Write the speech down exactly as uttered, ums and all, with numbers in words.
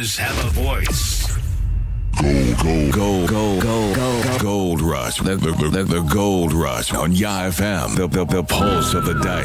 Listeners have a voice. Gold, gold, gold, gold, gold, gold rush. The, the, the, the gold rush on Y F M. The, the, the pulse of the day.